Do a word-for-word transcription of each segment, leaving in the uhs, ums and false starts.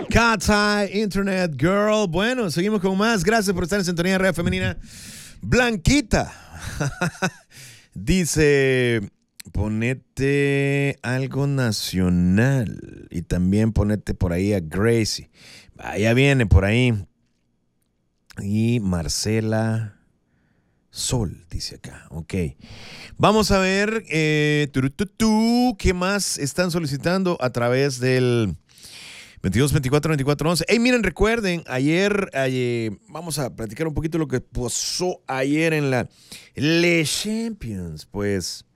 Cat's Eye, Internet Girl. Bueno, seguimos con más. Gracias por estar en sintonía de Radio Femenina. Blanquita dice, ponete algo nacional y también ponete por ahí a Gracie. Ya viene por ahí. Y Marcela Sol, dice acá. Ok. Vamos a ver eh, turututú, qué más están solicitando a través del veintidós veinticuatro veinticuatro once. Hey, miren, recuerden, ayer, ayer vamos a platicar un poquito lo que pasó ayer en la Le Champions. Pues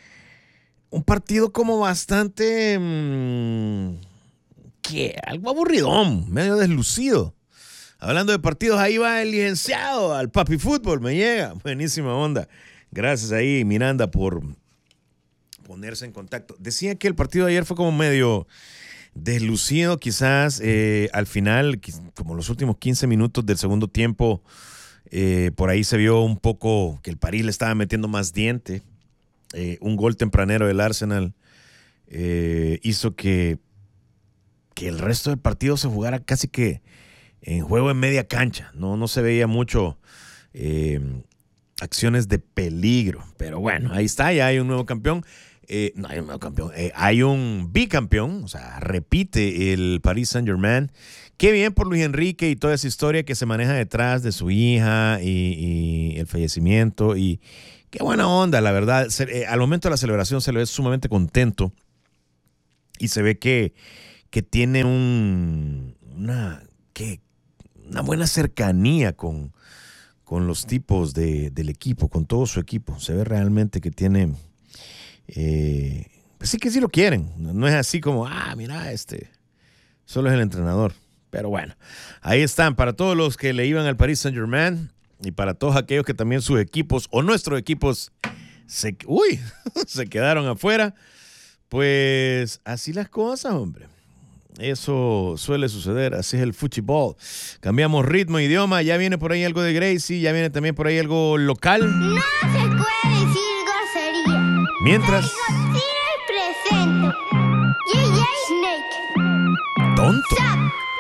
un partido como bastante mmm, ¿qué? Algo aburridón, medio deslucido. Hablando de partidos, ahí va el licenciado al Papi Fútbol, me llega. Buenísima onda. Gracias ahí, Miranda, por ponerse en contacto. Decía que el partido de ayer fue como medio deslucido, quizás eh, al final, como los últimos quince minutos del segundo tiempo, eh, por ahí se vio un poco que el París le estaba metiendo más diente. Eh, un gol tempranero del Arsenal eh, hizo que, que el resto del partido se jugara casi que en juego en media cancha. No, no se veía mucho eh, acciones de peligro. Pero bueno, ahí está, ya hay un nuevo campeón. Eh, no hay un nuevo campeón, eh, hay un bicampeón, o sea, repite el Paris Saint-Germain. Qué bien por Luis Enrique y toda esa historia que se maneja detrás de su hija y, y el fallecimiento. Y qué buena onda, la verdad. Se, eh, al momento de la celebración se le ve sumamente contento y se ve que, que tiene un, una... que una buena cercanía con, con los tipos de, del equipo, con todo su equipo. Se ve realmente que tiene, eh, pues sí que sí lo quieren. No es así como, ah, mira, este, solo es el entrenador. Pero bueno, ahí están para todos los que le iban al Paris Saint-Germain y para todos aquellos que también sus equipos o nuestros equipos se, uy, se quedaron afuera. Pues así las cosas, hombre. Eso suele suceder, así es el fútbol. Cambiamos ritmo, idioma, ya viene por ahí algo de Gracie, ya viene también por ahí algo local. No se puede decir grosería. Mientras... Soy Godzilla y presento. J J Snake. Tonto. Stop.